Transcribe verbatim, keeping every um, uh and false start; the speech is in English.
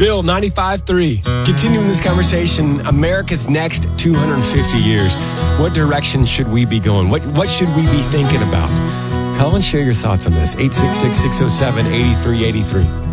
Bill, ninety-five three. Continuing this conversation, America's next two hundred fifty years. What direction should we be going? What what should we be thinking about? Call and share your thoughts on this. eight six six, six oh seven, eight three eight three.